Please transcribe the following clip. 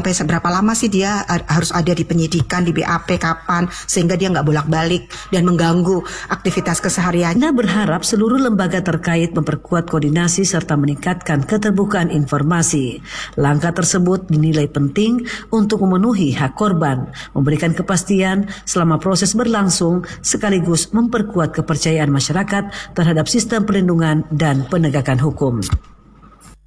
sampai seberapa lama sih dia harus ada di penyidikan, di BAP, kapan, sehingga dia nggak bolak-balik dan mengganggu aktivitas kesehariannya. Ina berharap seluruh lembaga terkait memperkuat koordinasi serta meningkatkan keterbukaan informasi. Langkah tersebut dinilai penting untuk memenuhi hak korban, memberikan kepastian selama proses berlangsung, sekaligus memperkuat kepercayaan masyarakat terhadap sistem perlindungan dan penegakan hukum.